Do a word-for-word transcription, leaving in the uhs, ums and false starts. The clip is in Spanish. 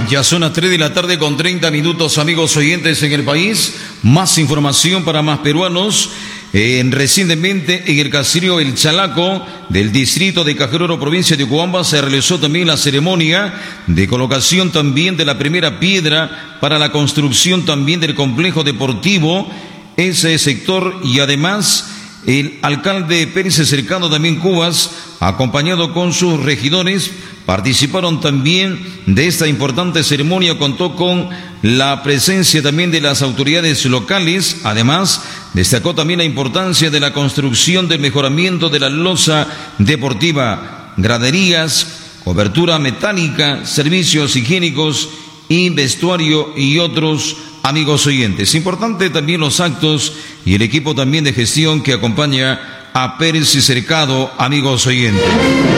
Ya son las tres de la tarde con treinta minutos, amigos oyentes en el país. Más información para más peruanos. Eh, recientemente en el caserío El Chalaco del distrito de Cajaroro, provincia de Cobamba, se realizó también la ceremonia de colocación también de la primera piedra para la construcción también del complejo deportivo, ese sector, y además el alcalde Pérez Cercano también Cubas, acompañado con sus regidores, participaron también de esta importante ceremonia. Contó con la presencia también de las autoridades locales. Además, destacó también la importancia de la construcción del mejoramiento de la losa deportiva, graderías, cobertura metálica, servicios higiénicos y vestuario y otros, amigos oyentes. Importante también los actos y el equipo también de gestión que acompaña a Pérez Cercano, amigos oyentes.